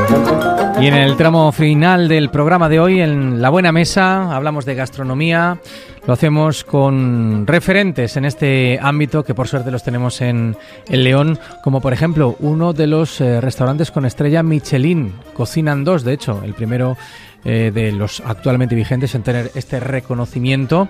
Y en el tramo final del programa de hoy, en La Buena Mesa, hablamos de gastronomía. Lo hacemos con referentes en este ámbito que por suerte los tenemos en León, como por ejemplo uno de los restaurantes con estrella Michelin. Cocinan dos, de hecho, el primero de los actualmente vigentes en tener este reconocimiento,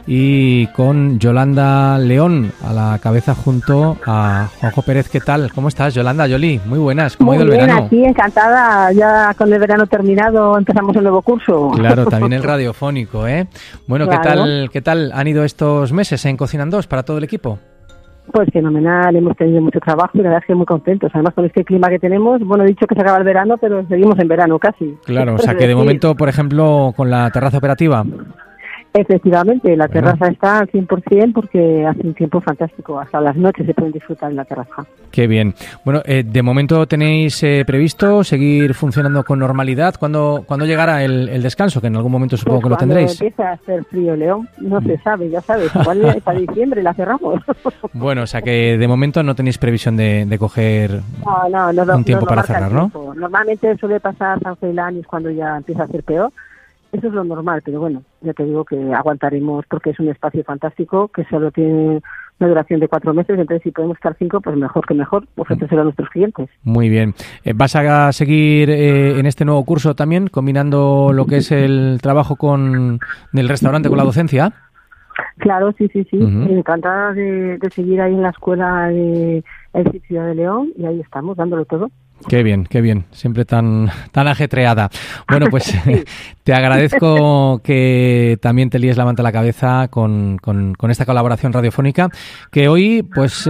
y con Yolanda León a la cabeza junto a Juanjo Pérez. ¿Qué tal? ¿Cómo estás, Yolanda? Yoli, muy buenas. ¿Cómo ha ido el verano? Muy bien, aquí encantada. Ya con el verano terminado empezamos el nuevo curso. Claro, también el radiofónico, ¿eh? Bueno, claro. ¿Qué tal han ido estos meses en Cocinan Dos para todo el equipo? Pues fenomenal, hemos tenido mucho trabajo y la verdad es que muy contentos. Además, con este clima que tenemos, bueno, he dicho que se acaba el verano, pero seguimos en verano casi. Claro, o sea que de momento, por ejemplo, con la terraza operativa. Efectivamente, la terraza está al 100% porque hace un tiempo fantástico. Hasta las noches se pueden disfrutar en la terraza. Qué bien. Bueno, de momento tenéis previsto seguir funcionando con normalidad. ¿Cuándo llegará el descanso? Que en algún momento supongo que lo tendréis. Cuando empieza a hacer frío, León, no se sabe, ya sabes. Igual para diciembre la cerramos. Bueno, o sea que de momento no tenéis previsión de coger un tiempo para cerrar, ¿no? Normalmente suele pasar San Froilán y es cuando ya empieza a hacer peor. Eso es lo normal, pero bueno, ya te digo que aguantaremos porque es un espacio fantástico que solo tiene una duración de 4 meses, entonces si podemos estar 5, pues mejor que mejor, ofrecérselo a nuestros clientes. Muy bien. ¿Vas a seguir en este nuevo curso también, combinando lo que es el trabajo con el restaurante con la docencia? Claro, sí. Encantada de seguir ahí en la escuela de El Ciudad de León y ahí estamos, dándolo todo. Qué bien, siempre tan ajetreada. Bueno, pues sí. Te agradezco que también te líes la manta a la cabeza con esta colaboración radiofónica, que hoy pues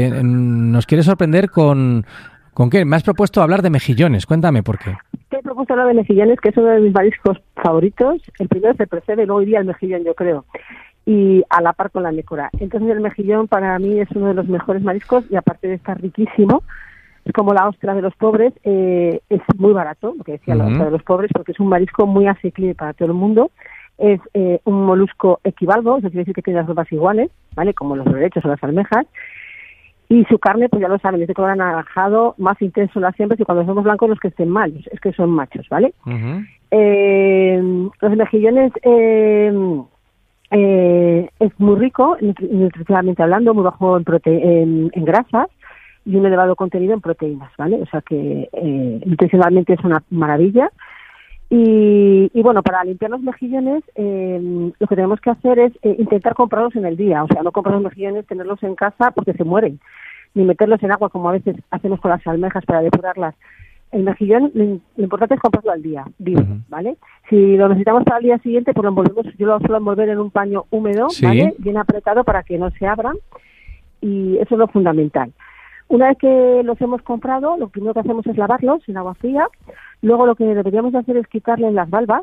nos quiere sorprender con qué. Me has propuesto hablar de mejillones, cuéntame por qué. Te he propuesto hablar de mejillones, que es uno de mis mariscos favoritos. El primero es el percebe, luego iría el mejillón, yo creo, y a la par con la nécora. Entonces el mejillón para mí es uno de los mejores mariscos y aparte de estar riquísimo, es como la ostra de los pobres, es muy barato, lo que decía la ostra de los pobres, porque es un marisco muy asequible para todo el mundo. Es un molusco equivalvo, eso quiere decir que tiene las barbas iguales, ¿vale? Como los berberechos o las almejas. Y su carne, pues ya lo saben, es de color anaranjado, más intenso las hembras, y cuando somos blancos los que estén malos, es que son machos, ¿vale? Los mejillones es muy rico, nutricionalmente hablando, muy bajo en grasas, y un elevado contenido en proteínas, ¿vale? O sea que nutricionalmente es una maravilla. Y bueno, para limpiar los mejillones, lo que tenemos que hacer es intentar comprarlos en el día. O sea, no comprar los mejillones, tenerlos en casa porque se mueren. Ni meterlos en agua como a veces hacemos con las almejas para depurarlas. El mejillón, lo importante es comprarlo al día, vivo, ¿vale? Si lo necesitamos para el día siguiente, pues lo envolvemos, yo lo suelo envolver en un paño húmedo, ¿vale? Bien apretado para que no se abran, y eso es lo fundamental. Una vez que los hemos comprado, lo primero que hacemos es lavarlos en agua fría. Luego lo que deberíamos hacer es quitarles las valvas,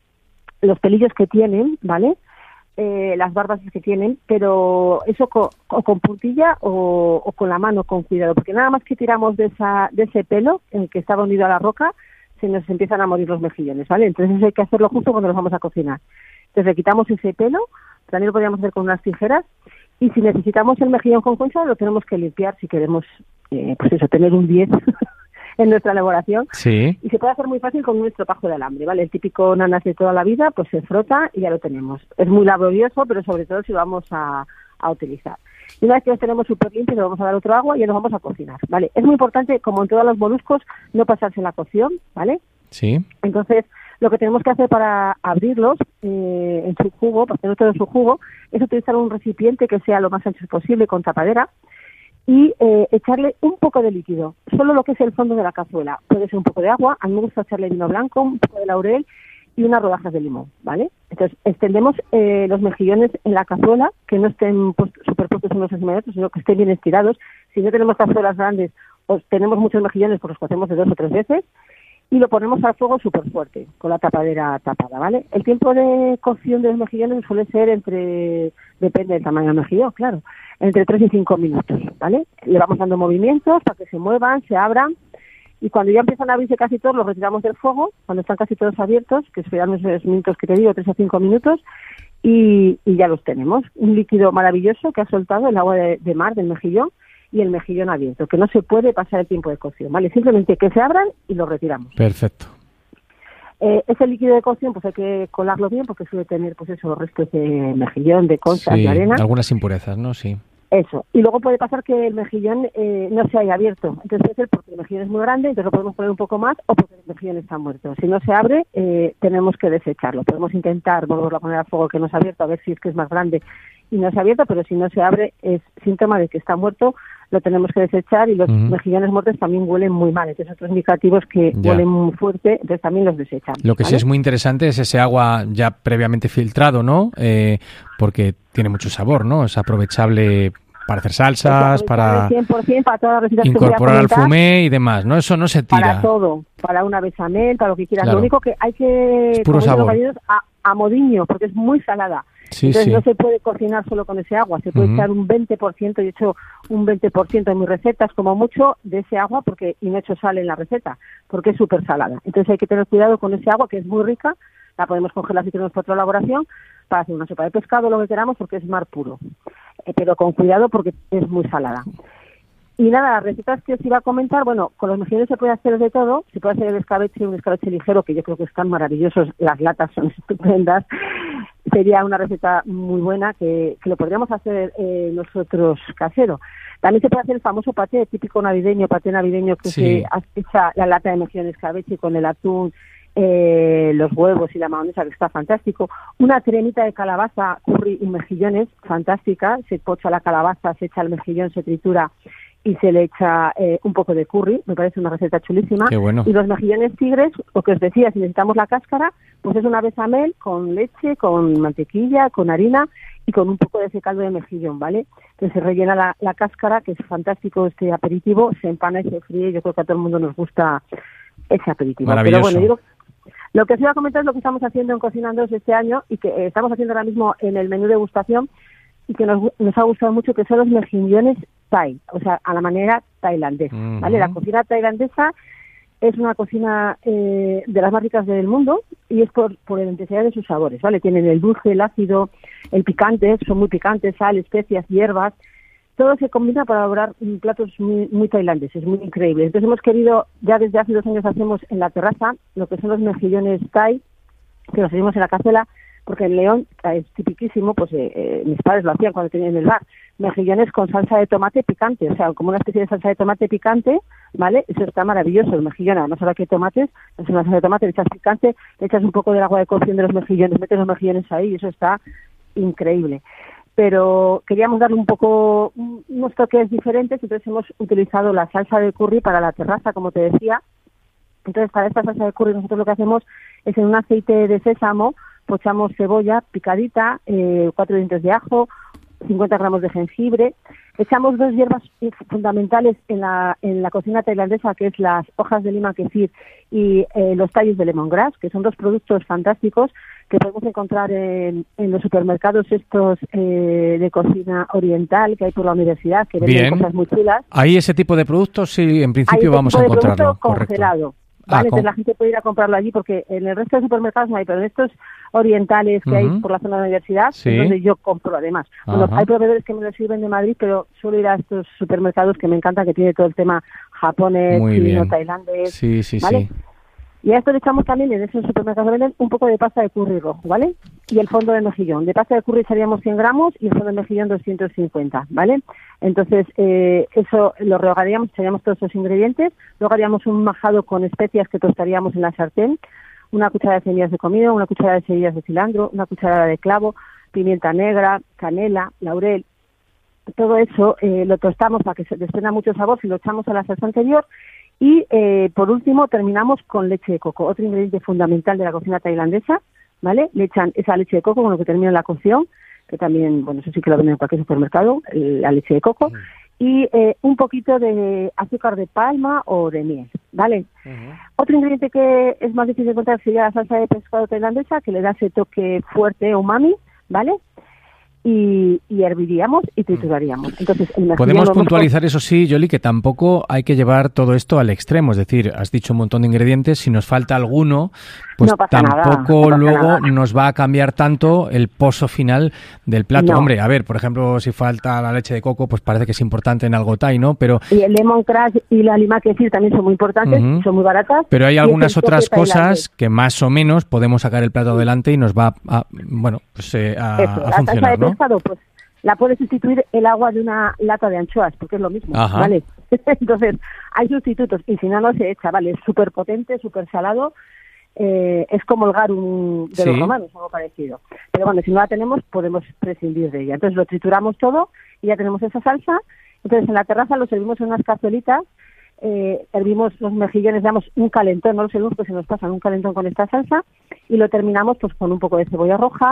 los pelillos que tienen, ¿vale? Las barbas que tienen, pero eso con puntilla o con la mano, con cuidado, porque nada más que tiramos de ese pelo que estaba unido a la roca, se nos empiezan a morir los mejillones, ¿vale? Entonces eso hay que hacerlo justo cuando los vamos a cocinar. Entonces le quitamos ese pelo, también lo podríamos hacer con unas tijeras, y si necesitamos el mejillón con concha, lo tenemos que limpiar si queremos, pues eso, tener un 10 en nuestra elaboración. Sí. Y se puede hacer muy fácil con un estropajo de alambre, ¿vale? El típico nanas de toda la vida, pues se frota y ya lo tenemos. Es muy laborioso, pero sobre todo si lo vamos a utilizar. Y una vez que los tenemos súper limpios, le vamos a dar otro agua y ya nos vamos a cocinar, ¿vale? Es muy importante, como en todos los moluscos, no pasarse la cocción, ¿vale? Sí. Entonces, lo que tenemos que hacer para abrirlos en su jugo, para tener todo su jugo, es utilizar un recipiente que sea lo más ancho posible, con tapadera, y echarle un poco de líquido, solo lo que es el fondo de la cazuela. Puede ser un poco de agua, a mí me gusta echarle vino blanco, un poco de laurel y unas rodajas de limón, ¿vale? Entonces, extendemos los mejillones en la cazuela, que no estén superpuestos unos encima de otros, sino que estén bien estirados. Si no tenemos cazuelas grandes o tenemos muchos mejillones, pues los cocemos de 2 o 3 veces, y lo ponemos al fuego súper fuerte, con la tapadera tapada, ¿vale? El tiempo de cocción de los mejillones suele ser depende del tamaño del mejillón, claro, entre 3 y 5 minutos, ¿vale? Le vamos dando movimientos para que se muevan, se abran, y cuando ya empiezan a abrirse casi todos, los retiramos del fuego, cuando están casi todos abiertos, que esperan esos minutos que te digo, 3 o 5 minutos, y ya los tenemos. Un líquido maravilloso que ha soltado el agua de mar del mejillón, y el mejillón abierto, que no se puede pasar el tiempo de cocción, ¿vale? Simplemente que se abran y los retiramos. Perfecto. Ese líquido de cocción pues hay que colarlo bien porque suele tener pues eso, restos de mejillón, de conchas, de arena. Algunas impurezas, ¿no? Sí. Eso. Y luego puede pasar que el mejillón no se haya abierto. Entonces puede ser porque el mejillón es muy grande, entonces lo podemos poner un poco más, o porque el mejillón está muerto. Si no se abre, tenemos que desecharlo. Podemos intentar volverlo a poner a fuego que no se ha abierto, a ver si es que es más grande y no se ha abierto, pero si no se abre es síntoma de que está muerto, lo tenemos que desechar, y los mejillones muertos también huelen muy mal. Entonces otros indicativos que huelen muy fuerte, entonces también los desechamos. Lo que ¿vale? sí es muy interesante es ese agua ya previamente filtrado, ¿no? Porque tiene mucho sabor, ¿no? Es aprovechable para hacer salsas, para 100% para todas las recetas incorporar al fumé y demás, ¿no? Eso no se tira. Para todo, para una bechamel, para lo que quieras. Claro. Lo único que hay que, es puro sabor, a modiño, porque es muy salada. Sí, Entonces sí. no se puede cocinar solo con ese agua, se puede echar un 20%, yo he hecho un 20% en mis recetas, como mucho, de ese agua, y no he hecho sal en la receta, porque es súper salada. Entonces hay que tener cuidado con ese agua, que es muy rica, la podemos congelar si tenemos para otra elaboración, para hacer una sopa de pescado, lo que queramos, porque es mar puro. Pero con cuidado porque es muy salada. Y nada, las recetas que os iba a comentar, bueno, con los mejillones se puede hacer de todo, se puede hacer un escabeche ligero, que yo creo que están maravillosos, las latas son estupendas, sería una receta muy buena que lo podríamos hacer nosotros casero. También se puede hacer el famoso paté típico navideño, paté navideño que se echa la lata de mejillones escabeche con el atún, los huevos y la mayonesa, que está fantástico. Una cremita de calabaza, curry y mejillones, fantástica. Se pocha la calabaza, se echa el mejillón, se tritura y se le echa un poco de curry. Me parece una receta chulísima. Qué bueno. Y los mejillones tigres, lo que os decía, si necesitamos la cáscara, pues es una bechamel con leche, con mantequilla, con harina y con un poco de ese caldo de mejillón, ¿vale? Entonces se rellena la cáscara, que es fantástico este aperitivo, se empana y se fríe. Yo creo que a todo el mundo nos gusta ese aperitivo. Maravilloso. Pero bueno, lo que os iba a comentar es lo que estamos haciendo en Cocinandos este año y que estamos haciendo ahora mismo en el menú de degustación y que nos ha gustado mucho, que son los mejillones Thai, o sea, a la manera tailandesa, ¿vale? La cocina tailandesa es una cocina de las más ricas del mundo y es por la intensidad de sus sabores, ¿vale? Tienen el dulce, el ácido, el picante, son muy picantes, sal, especias, hierbas. Todo se combina para elaborar platos muy tailandeses, muy increíbles. Entonces hemos querido, ya desde hace 2 años hacemos en la terraza lo que son los mejillones Thai, que los hacemos en la cazuela, porque en León es tipiquísimo, pues mis padres lo hacían cuando tenían el bar, mejillones con salsa de tomate picante, o sea, como una especie de salsa de tomate picante, ¿vale? Eso está maravilloso, el mejillón, además ahora que hay tomates, es una salsa de tomate, le echas picante, le echas un poco del agua de cocción de los mejillones, metes los mejillones ahí y eso está increíble. Pero queríamos darle un poco unos toques diferentes, entonces hemos utilizado la salsa de curry para la terraza, como te decía. Entonces, para esta salsa de curry nosotros lo que hacemos es en un aceite de sésamo pochamos cebolla picadita, 4 dientes de ajo, 50 gramos de jengibre. Echamos 2 hierbas fundamentales en la cocina tailandesa, que es las hojas de lima kefir y los tallos de lemongrass, que son 2 productos fantásticos que podemos encontrar en los supermercados estos de cocina oriental que hay por la universidad, que venden cosas muy chulas. Ahí ese tipo de productos, sí, en principio vamos a encontrarlo. Congelado. ¿Vale? Entonces la gente puede ir a comprarlo allí porque en el resto de supermercados no hay, pero en estos orientales que hay por la zona de la universidad, es donde yo compro además. Bueno, hay proveedores que me lo sirven de Madrid, pero suelo ir a estos supermercados que me encanta, que tiene todo el tema japonés, chino, tailandés, sí, ¿vale? Y a esto le echamos también, en esos supermercados venden un poco de pasta de curry rojo, ¿vale? Y el fondo de mejillón. De pasta de curry echaríamos 100 gramos y el fondo de mejillón 250, ¿vale? Entonces, eso lo rehogaríamos, echaríamos todos esos ingredientes, luego haríamos un majado con especias que tostaríamos en la sartén, una cucharada de semillas de comino, una cucharada de semillas de cilantro, una cucharada de clavo, pimienta negra, canela, laurel. Todo eso lo tostamos para que se desprenda mucho sabor y lo echamos a la salsa anterior. Y, por último, terminamos con leche de coco, otro ingrediente fundamental de la cocina tailandesa, ¿vale? Le echan esa leche de coco con lo que termina la cocción, que también, bueno, eso sí que lo venden en cualquier supermercado, la leche de coco, y un poquito de azúcar de palma o de miel, ¿vale? Otro ingrediente que es más difícil de encontrar sería la salsa de pescado tailandesa, que le da ese toque fuerte, umami, ¿vale? y herviríamos y trituraríamos. Entonces, el mejillón podemos puntualizar, eso sí, Yoli, que tampoco hay que llevar todo esto al extremo. Es decir, has dicho un montón de ingredientes, si nos falta alguno, pues tampoco luego nos va a cambiar tanto el pozo final del plato. No. Hombre, a ver, por ejemplo, si falta la leche de coco, pues parece que es importante en algo Thai, ¿no? Pero y el lemon crash y la lima kefir también son muy importantes, son muy baratas. Pero hay algunas otras cosas que más o menos podemos sacar el plato adelante y nos va a funcionar, ¿no? Pues la puedes sustituir el agua de una lata de anchoas, porque es lo mismo, ¿vale? Entonces, hay sustitutos, y si no, no se echa, ¿vale? Es súper potente, súper salado, es como el garum de los romanos, algo parecido. Pero bueno, si no la tenemos, podemos prescindir de ella. Entonces, lo trituramos todo y ya tenemos esa salsa. Entonces, en la terraza lo servimos en unas cazuelitas, hervimos los mejillones, damos un calentón, no los servimos, pues se nos pasan un calentón con esta salsa, y lo terminamos pues con un poco de cebolla roja,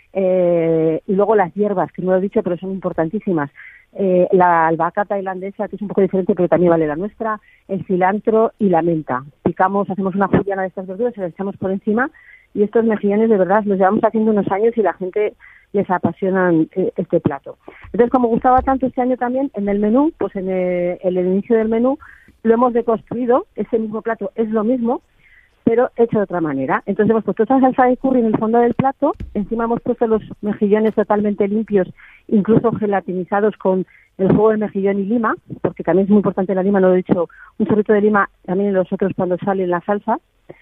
y luego las hierbas, que no lo he dicho, pero son importantísimas. La albahaca tailandesa, que es un poco diferente, pero también vale la nuestra, el cilantro y la menta. Picamos, hacemos una juliana de estas verduras, se las echamos por encima, y estos mejillones, de verdad, los llevamos haciendo unos años y la gente les apasionan este plato. Entonces, como gustaba tanto este año también, en el menú, pues en el inicio del menú, lo hemos deconstruido. Ese mismo plato es lo mismo, pero hecho de otra manera. Entonces hemos puesto esta salsa de curry en el fondo del plato, encima hemos puesto los mejillones totalmente limpios, incluso gelatinizados con el jugo del mejillón y lima, porque también es muy importante la lima, no lo he dicho, un chorrito de lima también en los otros cuando sale en la salsa.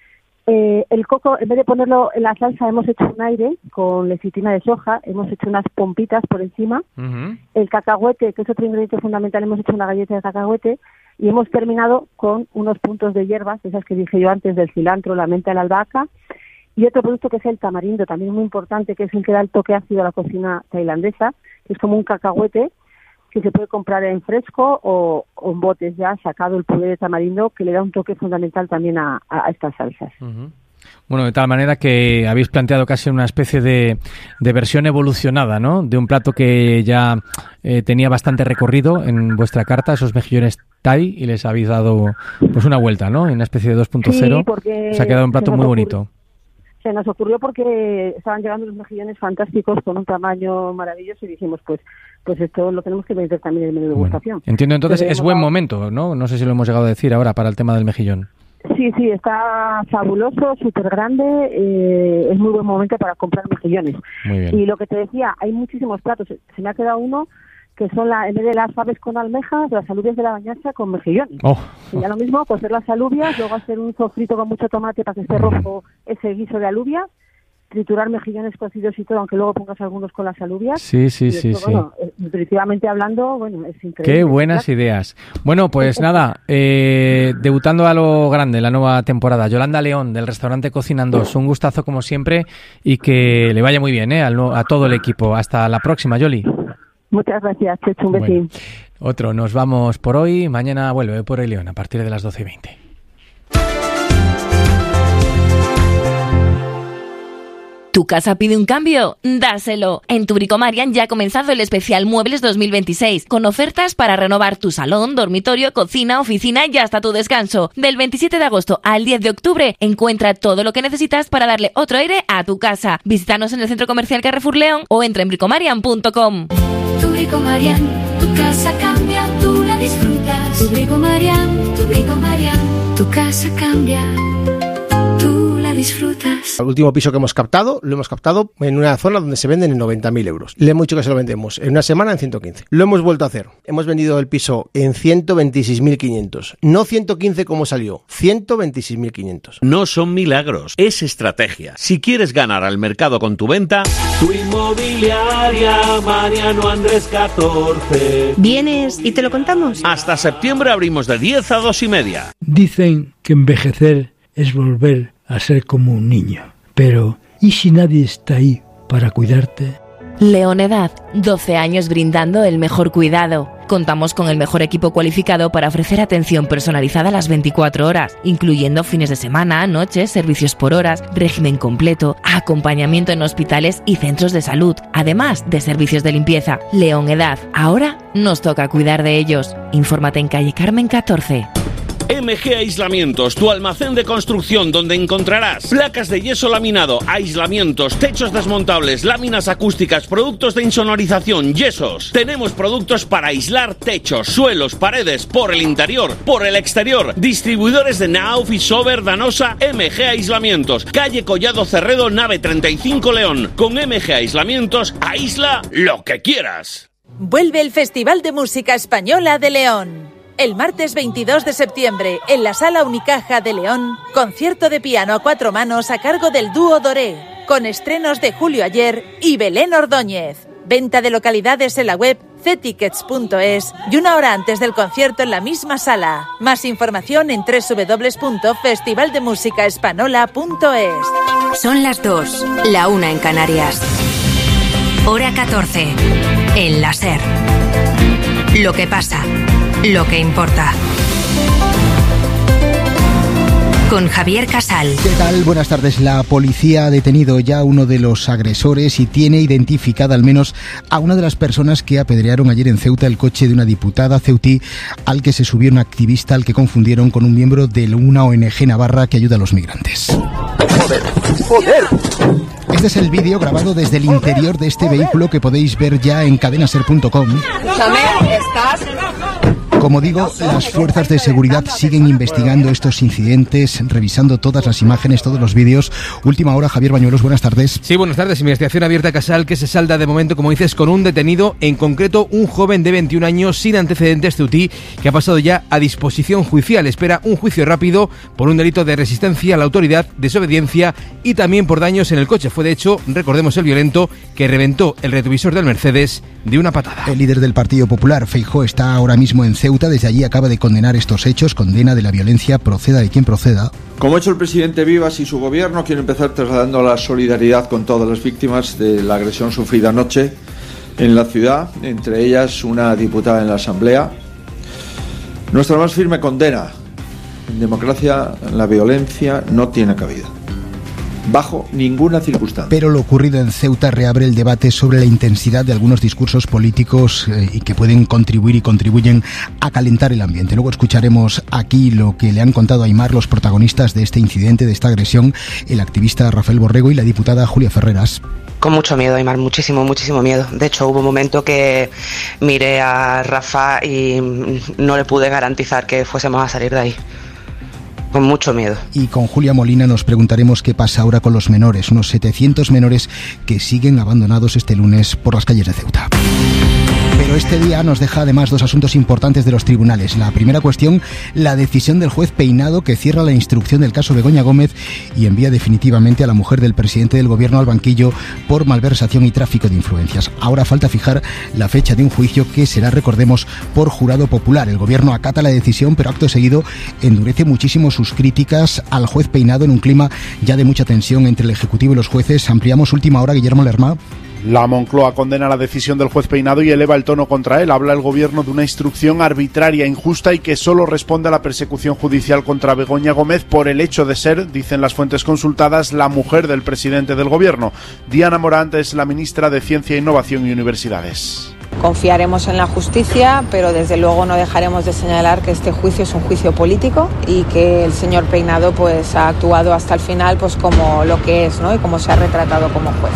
El coco, en vez de ponerlo en la salsa, hemos hecho un aire con lecitina de soja, hemos hecho unas pompitas por encima. El cacahuete, que es otro ingrediente fundamental, hemos hecho una galleta de cacahuete, y hemos terminado con unos puntos de hierbas, esas que dije yo antes, del cilantro, la menta, la albahaca, y otro producto que es el tamarindo, también muy importante, que es el que da el toque ácido a la cocina tailandesa, que es como un cacahuete que se puede comprar en fresco o en botes ya, sacado el puré de tamarindo, que le da un toque fundamental también a estas salsas. Bueno, de tal manera que habéis planteado casi una especie de versión evolucionada, ¿no? De un plato que ya tenía bastante recorrido en vuestra carta, esos mejillones Thai, y les habéis dado pues una vuelta, ¿no? En una especie de 2.0. Sí, porque os ha quedado un plato muy bonito. Se nos ocurrió porque estaban llegando los mejillones fantásticos con un tamaño maravilloso y dijimos, pues esto lo tenemos que meter también en el menú de degustación. Entiendo, entonces es buen momento, ¿no? No sé si lo hemos llegado a decir ahora para el tema del mejillón. Sí, está fabuloso, súper grande, es muy buen momento para comprar mejillones. Muy bien. Y lo que te decía, hay muchísimos platos, se me ha quedado uno que son en vez de las faves con almejas, las alubias de la bañaza con mejillones. Y ya lo mismo, cocer las alubias, luego hacer un sofrito con mucho tomate para que esté rojo ese guiso de alubia, triturar mejillones cocidos y todo, aunque luego pongas algunos con las alubias. Sí. Bueno, nutritivamente hablando, bueno, es increíble. Qué buenas ideas. Bueno, pues nada, debutando a lo grande la nueva temporada, Yolanda León, del restaurante Cocinan 2. Un gustazo como siempre y que le vaya muy bien a todo el equipo. Hasta la próxima, Yoli. Muchas gracias, Chechu, un besín. Otro, nos vamos por hoy. Mañana vuelve por el León a partir de las 12:20. ¿Tu casa pide un cambio? ¡Dáselo! En tu Bricomarian ya ha comenzado el especial Muebles 2026, con ofertas para renovar tu salón, dormitorio, cocina, oficina y hasta tu descanso. Del 27 de agosto al 10 de octubre, encuentra todo lo que necesitas para darle otro aire a tu casa. Visítanos en el Centro Comercial Carrefour León o entra en bricomarian.com. Tu Bricomarian, tu casa cambia, tú la disfrutas. Tu Bricomarian, tu casa cambia, tú la disfrutas. El último piso que hemos captado, lo hemos captado en una zona donde se venden en 90.000 euros. Le hemos dicho que se lo vendemos en una semana en 115. Lo hemos vuelto a hacer. Hemos vendido el piso en 126.500. No 115 como salió, 126.500. No son milagros, es estrategia. Si quieres ganar al mercado con tu venta, tu inmobiliaria Mariano Andrés 14. ¿Vienes y te lo contamos? Hasta septiembre abrimos de 10 a 2:30. Dicen que envejecer es volver a ser como un niño. Pero, ¿y si nadie está ahí para cuidarte? Leonedad, 12 años brindando el mejor cuidado. Contamos con el mejor equipo cualificado para ofrecer atención personalizada las 24 horas, incluyendo fines de semana, noches, servicios por horas, régimen completo, acompañamiento en hospitales y centros de salud, además de servicios de limpieza. Leonedad, ahora nos toca cuidar de ellos. Infórmate en calle Carmen 14. MG Aislamientos, tu almacén de construcción donde encontrarás placas de yeso laminado, aislamientos, techos desmontables, láminas acústicas, productos de insonorización, yesos. Tenemos productos para aislar techos, suelos, paredes, por el interior, por el exterior. Distribuidores de Nauf y Sober, Danosa, MG Aislamientos. Calle Collado Cerredo, nave 35 León. Con MG Aislamientos, aísla lo que quieras. Vuelve el Festival de Música Española de León. El martes 22 de septiembre, en la Sala Unicaja de León, concierto de piano a 4 manos a cargo del dúo Doré, con estrenos de Julio Ayer y Belén Ordóñez. Venta de localidades en la web ctickets.es y 1 hora antes del concierto en la misma sala. Más información en www.festivaldemusicaespanola.es. Son las 2, la 1 en Canarias. Hora 14, en la SER. Lo que pasa, lo que importa. Con Javier Casal. ¿Qué tal? Buenas tardes. La policía ha detenido ya a uno de los agresores y tiene identificada al menos a una de las personas que apedrearon ayer en Ceuta el coche de una diputada ceutí al que se subió un activista al que confundieron con un miembro de una ONG navarra que ayuda a los migrantes. ¡Joder! Este es el vídeo grabado desde el interior de este vehículo que podéis ver ya en cadenaser.com. Como digo, las fuerzas de seguridad siguen investigando estos incidentes, revisando todas las imágenes, todos los vídeos. Última hora, Javier Bañuelos, buenas tardes. Sí, buenas tardes. Investigación abierta, Casal, que se salda de momento, como dices, con un detenido, en concreto un joven de 21 años sin antecedentes ceutí, que ha pasado ya a disposición judicial. Espera un juicio rápido por un delito de resistencia a la autoridad, desobediencia y también por daños en el coche. Fue, de hecho, recordemos, el violento que reventó el retrovisor del Mercedes de una patada. El líder del Partido Popular, Feijóo, está ahora mismo en Ceuta. Desde allí acaba de condenar estos hechos, condena de la violencia, proceda de quien proceda. Como ha hecho el presidente Vivas y su gobierno, quiero empezar trasladando la solidaridad con todas las víctimas de la agresión sufrida anoche en la ciudad, entre ellas una diputada en la Asamblea. Nuestra más firme condena. En democracia la violencia no tiene cabida, bajo ninguna circunstancia. Pero lo ocurrido en Ceuta reabre el debate sobre la intensidad de algunos discursos políticos y que pueden contribuir y contribuyen a calentar el ambiente. Luego escucharemos aquí lo que le han contado a Aimar los protagonistas de este incidente, de esta agresión, el activista Rafael Borrego y la diputada Julia Ferreras. Con mucho miedo, Aimar, muchísimo miedo. De hecho, hubo un momento que miré a Rafa y no le pude garantizar que fuésemos a salir de ahí. Con mucho miedo. Y con Julia Molina nos preguntaremos qué pasa ahora con los menores, unos 700 menores que siguen abandonados este lunes por las calles de Ceuta. Pero este día nos deja además dos asuntos importantes de los tribunales. La primera cuestión, la decisión del juez Peinado, que cierra la instrucción del caso Begoña Gómez y envía definitivamente a la mujer del presidente del gobierno al banquillo por malversación y tráfico de influencias. Ahora falta fijar la fecha de un juicio que será, recordemos, por jurado popular. El gobierno acata la decisión, pero acto seguido endurece muchísimo sus críticas al juez Peinado en un clima ya de mucha tensión entre el Ejecutivo y los jueces. Ampliamos última hora, Guillermo Lerma. La Moncloa condena la decisión del juez Peinado y eleva el tono contra él. Habla el gobierno de una instrucción arbitraria, injusta y que solo responde a la persecución judicial contra Begoña Gómez por el hecho de ser, dicen las fuentes consultadas, la mujer del presidente del gobierno. Diana Morant es la ministra de Ciencia, Innovación y Universidades. Confiaremos en la justicia, pero desde luego no dejaremos de señalar que este juicio es un juicio político y que el señor Peinado pues ha actuado hasta el final pues como lo que es, ¿no? Y como se ha retratado como juez.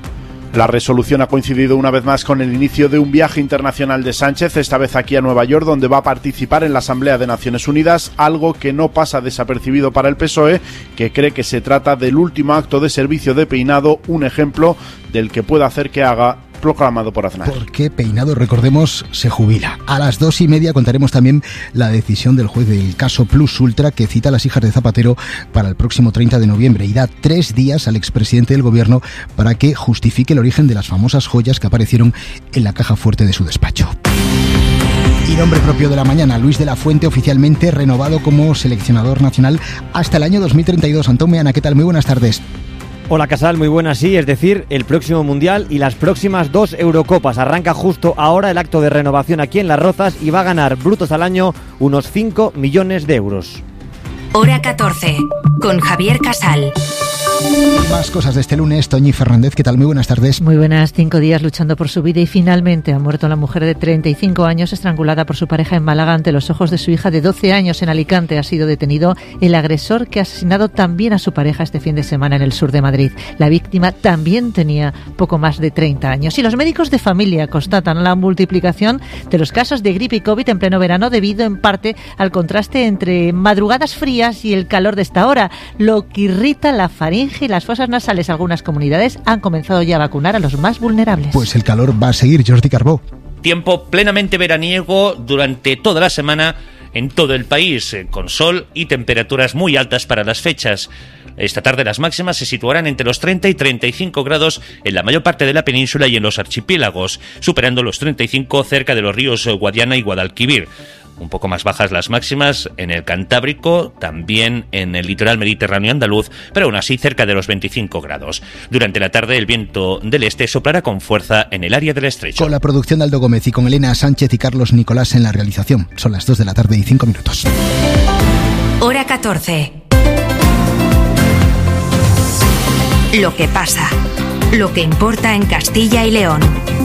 La resolución ha coincidido una vez más con el inicio de un viaje internacional de Sánchez, esta vez aquí a Nueva York, donde va a participar en la Asamblea de Naciones Unidas, algo que no pasa desapercibido para el PSOE, que cree que se trata del último acto de servicio de Peinado, un ejemplo del que pueda hacer que haga, proclamado por Aznar. Porque Peinado, recordemos, se jubila. A las 2:30 contaremos también la decisión del juez del caso Plus Ultra, que cita a las hijas de Zapatero para el próximo 30 de noviembre y da 3 días al expresidente del gobierno para que justifique el origen de las famosas joyas que aparecieron en la caja fuerte de su despacho. Y nombre propio de la mañana, Luis de la Fuente, oficialmente renovado como seleccionador nacional hasta el año 2032. Antón Meana, ¿qué tal? Muy buenas tardes. Hola Casal, muy buenas, sí, es decir, el próximo Mundial y las próximas 2 Eurocopas. Arranca justo ahora el acto de renovación aquí en Las Rozas y va a ganar brutos al año unos 5 millones de euros. Hora 14, con Javier Casal. Más cosas de este lunes. Toñi Fernández, ¿qué tal? Muy buenas tardes. Muy buenas. 5 días luchando por su vida y finalmente ha muerto la mujer de 35 años estrangulada por su pareja en Málaga ante los ojos de su hija de 12 años. En Alicante ha sido detenido el agresor que ha asesinado también a su pareja este fin de semana en el sur de Madrid. La víctima también tenía poco más de 30 años. Y los médicos de familia constatan la multiplicación de los casos de gripe y COVID en pleno verano debido en parte al contraste entre madrugadas frías y el calor de esta hora, lo que irrita la faringe y las fosas nasales. Algunas comunidades han comenzado ya a vacunar a los más vulnerables. Pues el calor va a seguir, Jordi Carbó. Tiempo plenamente veraniego durante toda la semana en todo el país, con sol y temperaturas muy altas para las fechas. Esta tarde las máximas se situarán entre los 30 y 35 grados en la mayor parte de la península y en los archipiélagos, superando los 35 cerca de los ríos Guadiana y Guadalquivir. Un poco más bajas las máximas en el Cantábrico, también en el litoral mediterráneo andaluz, pero aún así cerca de los 25 grados. Durante la tarde el viento del este soplará con fuerza en el área del estrecho. Con la producción de Aldo Gómez y con Elena Sánchez y Carlos Nicolás en la realización. Son las 2 de la tarde y 5 minutos. Hora 14. Lo que pasa. Lo que importa en Castilla y León.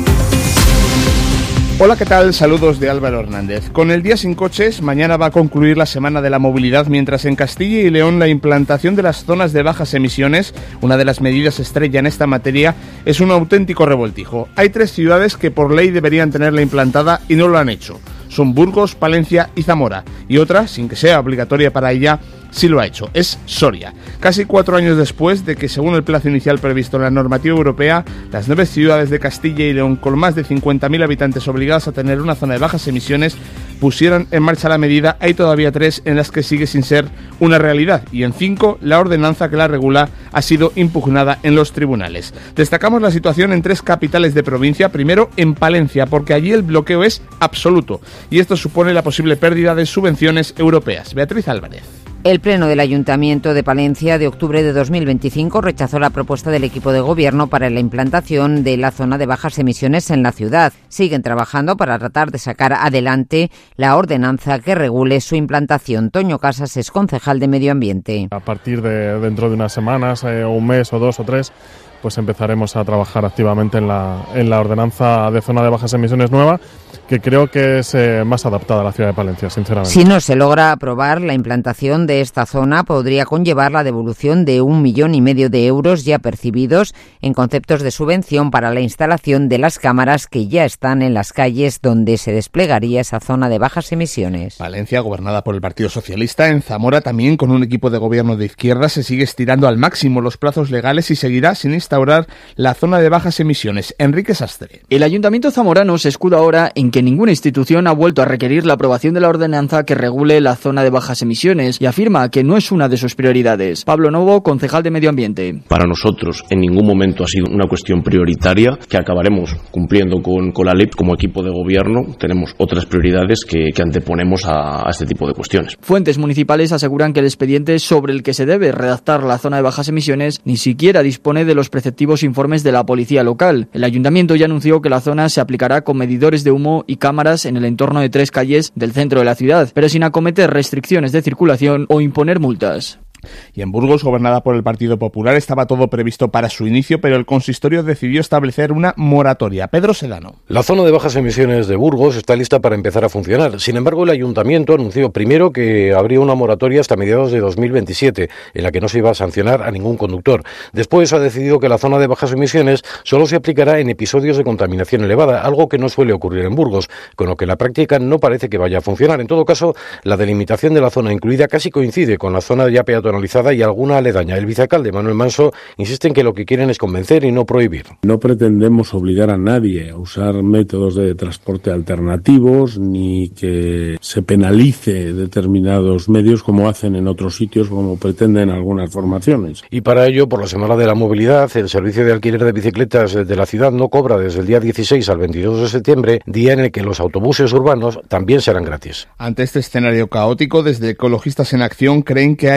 Hola, ¿qué tal? Saludos de Álvaro Hernández. Con el Día Sin Coches, mañana va a concluir la Semana de la Movilidad, mientras en Castilla y León la implantación de las zonas de bajas emisiones, una de las medidas estrella en esta materia, es un auténtico revoltijo. Hay 3 ciudades que por ley deberían tenerla implantada y no lo han hecho. Son Burgos, Palencia y Zamora. Y otra, sin que sea obligatoria para ella, sí lo ha hecho. Es Soria. Casi 4 años después de que, según el plazo inicial previsto en la normativa europea, las 9 ciudades de Castilla y León con más de 50.000 habitantes obligadas a tener una zona de bajas emisiones pusieron en marcha la medida, hay todavía 3 en las que sigue sin ser una realidad, y en 5 la ordenanza que la regula ha sido impugnada en los tribunales. Destacamos la situación en 3 capitales de provincia. Primero en Palencia, porque allí el bloqueo es absoluto, y esto supone la posible pérdida de subvenciones europeas. Beatriz Álvarez. El Pleno del Ayuntamiento de Palencia de octubre de 2025 rechazó la propuesta del equipo de gobierno para la implantación de la zona de bajas emisiones en la ciudad. Siguen trabajando para tratar de sacar adelante la ordenanza que regule su implantación. Toño Casas es concejal de Medio Ambiente. A partir de dentro de unas semanas, o un mes o 2 o 3, pues empezaremos a trabajar activamente en la ordenanza de zona de bajas emisiones nueva, que creo que es más adaptada a la ciudad de Palencia, sinceramente. Si no se logra aprobar, la implantación de esta zona podría conllevar la devolución de 1,5 millones de euros ya percibidos en conceptos de subvención para la instalación de las cámaras que ya están en las calles donde se desplegaría esa zona de bajas emisiones. Valencia, gobernada por el Partido Socialista, en Zamora también con un equipo de gobierno de izquierda, se sigue estirando al máximo los plazos legales y seguirá sin instaurar la zona de bajas emisiones. Enrique Sastre. El Ayuntamiento zamorano se escuda ahora en que ninguna institución ha vuelto a requerir la aprobación de la ordenanza que regule la zona de bajas emisiones y afirma que no es una de sus prioridades. Pablo Novo, concejal de Medio Ambiente. Para nosotros en ningún momento ha sido una cuestión prioritaria, que acabaremos cumpliendo con la ley. Como equipo de gobierno tenemos otras prioridades que anteponemos a este tipo de cuestiones. Fuentes municipales aseguran que el expediente sobre el que se debe redactar la zona de bajas emisiones ni siquiera dispone de los preceptivos informes de la policía local. El ayuntamiento ya anunció que la zona se aplicará con medidores de humo y cámaras en el entorno de 3 calles del centro de la ciudad, pero sin acometer restricciones de circulación o imponer multas. Y en Burgos, gobernada por el Partido Popular, estaba todo previsto para su inicio, pero el consistorio decidió establecer una moratoria. Pedro Sedano. La zona de bajas emisiones de Burgos está lista para empezar a funcionar. Sin embargo, el ayuntamiento anunció primero que habría una moratoria hasta mediados de 2027, en la que no se iba a sancionar a ningún conductor. Después ha decidido que la zona de bajas emisiones solo se aplicará en episodios de contaminación elevada, algo que no suele ocurrir en Burgos, con lo que la práctica no parece que vaya a funcionar. En todo caso, la delimitación de la zona incluida casi coincide con la zona ya peatonal y alguna aledaña. El vicealcalde Manuel Manso insiste en que lo que quieren es convencer y no prohibir. No pretendemos obligar a nadie a usar métodos de transporte alternativos ni que se penalice determinados medios como hacen en otros sitios, como pretenden algunas formaciones. Y para ello, por la Semana de la Movilidad, el servicio de alquiler de bicicletas de la ciudad no cobra desde el día 16 al 22 de septiembre, día en el que los autobuses urbanos también serán gratis. Ante este escenario caótico, desde Ecologistas en Acción creen que hay una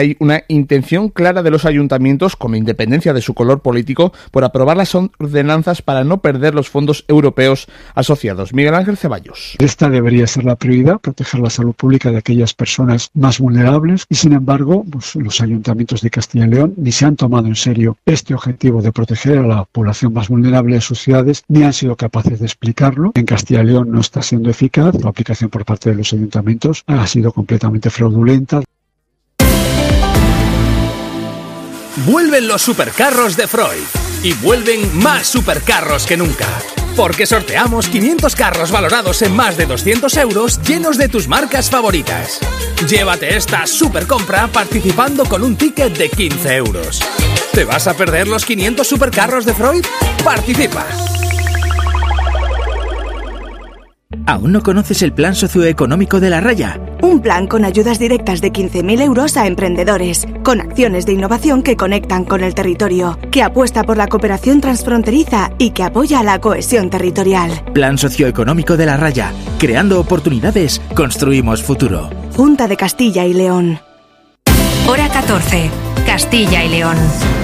intención clara de los ayuntamientos, con independencia de su color político, por aprobar las ordenanzas para no perder los fondos europeos asociados. Miguel Ángel Ceballos. Esta debería ser la prioridad, proteger la salud pública de aquellas personas más vulnerables, y sin embargo, pues, los ayuntamientos de Castilla y León ni se han tomado en serio este objetivo de proteger a la población más vulnerable de sus ciudades, ni han sido capaces de explicarlo. En Castilla y León no está siendo eficaz, la aplicación por parte de los ayuntamientos ha sido completamente fraudulenta. Vuelven los supercarros de Freud y vuelven más supercarros que nunca. Porque sorteamos 500 carros valorados en más de 200 euros llenos de tus marcas favoritas. Llévate esta supercompra participando con un ticket de 15 euros. ¿Te vas a perder los 500 supercarros de Freud? ¡Participa! ¿Aún no conoces el plan socioeconómico de La Raya? Un plan con ayudas directas de 15.000 euros a emprendedores, con acciones de innovación que conectan con el territorio, que apuesta por la cooperación transfronteriza y que apoya la cohesión territorial. Plan socioeconómico de La Raya. Creando oportunidades, construimos futuro. Junta de Castilla y León. Hora 14. Castilla y León.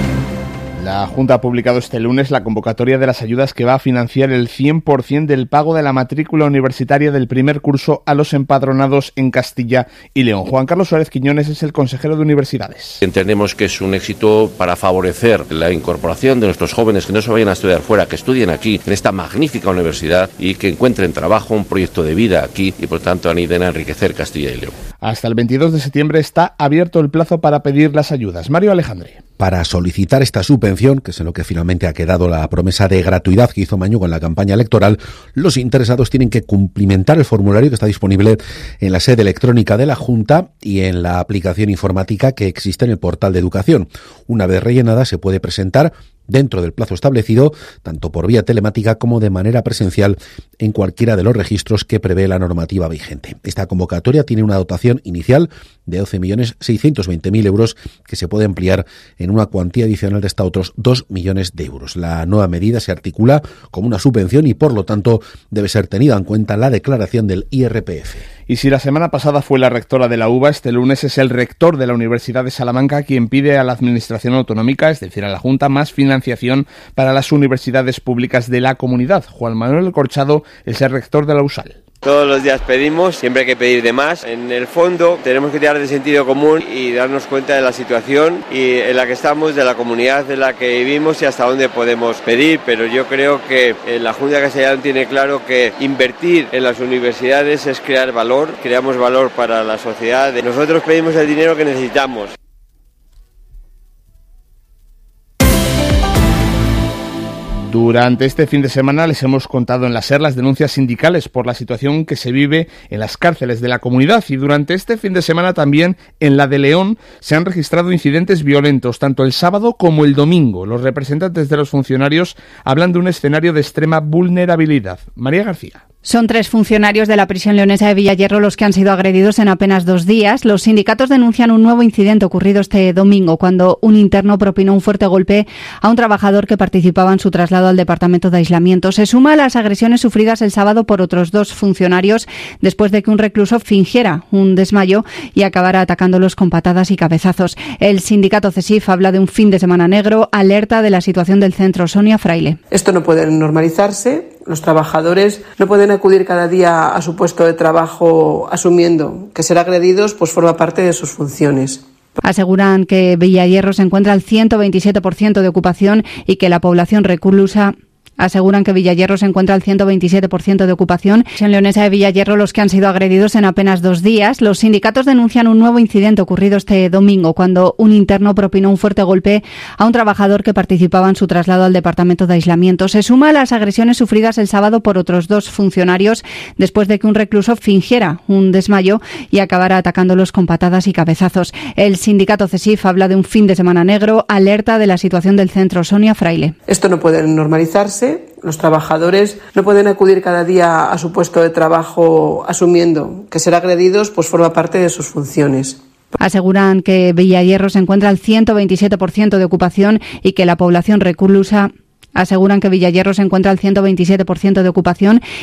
La Junta ha publicado este lunes la convocatoria de las ayudas que va a financiar el 100% del pago de la matrícula universitaria del primer curso a los empadronados en Castilla y León. Juan Carlos Suárez Quiñones es el consejero de Universidades. Entendemos que es un éxito para favorecer la incorporación de nuestros jóvenes que no se vayan a estudiar fuera, que estudien aquí en esta magnífica universidad y que encuentren trabajo, un proyecto de vida aquí y por tanto ayuden a enriquecer Castilla y León. Hasta el 22 de septiembre está abierto el plazo para pedir las ayudas. Mario Alejandre. Para solicitar esta subvención, que es en lo que finalmente ha quedado la promesa de gratuidad que hizo Mañugo en la campaña electoral, los interesados tienen que cumplimentar el formulario que está disponible en la sede electrónica de la Junta y en la aplicación informática que existe en el portal de Educación. Una vez rellenada se puede presentar dentro del plazo establecido, tanto por vía telemática como de manera presencial en cualquiera de los registros que prevé la normativa vigente. Esta convocatoria tiene una dotación inicial de 12.620.000 euros que se puede ampliar en una cuantía adicional de hasta otros 2 millones de euros. La nueva medida se articula como una subvención y, por lo tanto, debe ser tenida en cuenta la declaración del IRPF. Y si la semana pasada fue la rectora de la UBA, este lunes es el rector de la Universidad de Salamanca quien pide a la Administración Autonómica, es decir, a la Junta, más financiación para las universidades públicas de la comunidad. Juan Manuel Corchado es el rector de la USAL. Todos los días pedimos, siempre hay que pedir de más. En el fondo tenemos que tirar de sentido común y darnos cuenta de la situación y en la que estamos, de la comunidad en la que vivimos y hasta dónde podemos pedir. Pero yo creo que la Junta de Castilla y León tiene claro que invertir en las universidades es crear valor, creamos valor para la sociedad. Nosotros pedimos el dinero que necesitamos. Durante este fin de semana les hemos contado en la SER las denuncias sindicales por la situación que se vive en las cárceles de la comunidad, y durante este fin de semana también en la de León se han registrado incidentes violentos tanto el sábado como el domingo. Los representantes de los funcionarios hablan de un escenario de extrema vulnerabilidad. María García. Son 3 funcionarios de la prisión leonesa de Villayerro los que han sido agredidos en apenas 2 días. Los sindicatos denuncian un nuevo incidente ocurrido este domingo, cuando un interno propinó un fuerte golpe a un trabajador que participaba en su traslado al departamento de aislamiento. Se suma a las agresiones sufridas el sábado por otros 2 funcionarios después de que un recluso fingiera un desmayo y acabara atacándolos con patadas y cabezazos. El sindicato CESIF habla de un fin de semana negro, alerta de la situación del centro. Sonia Fraile. Esto no puede normalizarse. Los trabajadores no pueden acudir cada día a su puesto de trabajo asumiendo que ser agredidos pues forma parte de sus funciones. Aseguran que Villayerro se encuentra al 127% de ocupación y que la población reclusa aseguran que Villayerro se encuentra al 127% de ocupación. En Leonesa de Villayerro los que han sido agredidos en apenas 2 días. Los sindicatos denuncian un nuevo incidente ocurrido este domingo, cuando un interno propinó un fuerte golpe a un trabajador que participaba en su traslado al departamento de aislamiento. Se suma a las agresiones sufridas el sábado por otros 2 funcionarios después de que un recluso fingiera un desmayo y acabara atacándolos con patadas y cabezazos. El sindicato CESIF habla de un fin de semana negro, alerta de la situación del centro. Sonia Fraile. Esto no puede normalizarse. Los trabajadores no pueden acudir cada día a su puesto de trabajo asumiendo que ser agredidos pues forma parte de sus funciones. Aseguran que Villayerro se encuentra al 127% de ocupación y que la población reclusa aseguran que Villayerro se encuentra al 127% de ocupación